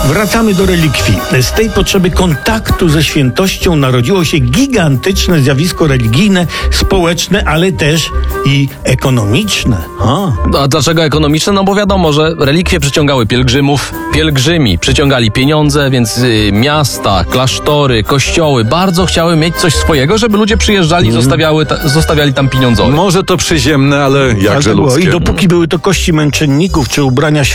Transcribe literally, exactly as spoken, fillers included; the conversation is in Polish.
Wracamy do relikwii. Z tej potrzeby kontaktu ze świętością narodziło się gigantyczne zjawisko religijne, społeczne, ale też i ekonomiczne. A, A dlaczego ekonomiczne? No bo wiadomo, że relikwie przyciągały pielgrzymów, pielgrzymi przyciągali pieniądze, więc y, miasta, klasztory, kościoły bardzo chciały mieć coś swojego, żeby ludzie przyjeżdżali i zostawiały ta, zostawiali tam pieniądze. Może to przyziemne, ale ale jakże to było. ludzkie. I dopóki były to kości męczenników czy ubrania